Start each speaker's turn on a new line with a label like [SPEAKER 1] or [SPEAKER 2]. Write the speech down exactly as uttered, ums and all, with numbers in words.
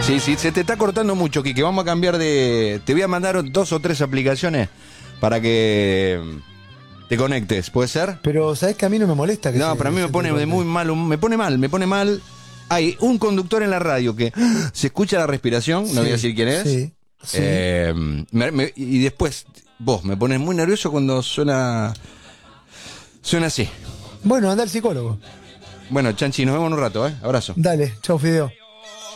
[SPEAKER 1] Sí, sí, se te está cortando mucho, Quique. Vamos a cambiar de... Te voy a mandar dos o tres aplicaciones para que te conectes, ¿puede ser?
[SPEAKER 2] Pero ¿sabés que a mí no me molesta que
[SPEAKER 1] No,
[SPEAKER 2] se-
[SPEAKER 1] pero a mí
[SPEAKER 2] se
[SPEAKER 1] me
[SPEAKER 2] te
[SPEAKER 1] pone de
[SPEAKER 2] corte?
[SPEAKER 1] muy mal, me pone mal, me pone mal. Hay un conductor en la radio que se escucha la respiración, no
[SPEAKER 2] Sí,
[SPEAKER 1] voy a decir quién es.
[SPEAKER 2] Sí, sí.
[SPEAKER 1] Eh, me- me- y después vos me pones muy nervioso cuando suena suena así.
[SPEAKER 2] Bueno, anda al psicólogo.
[SPEAKER 1] Bueno, Chanchi, nos vemos en un rato, ¿eh? Abrazo.
[SPEAKER 2] Dale, chau Fideo.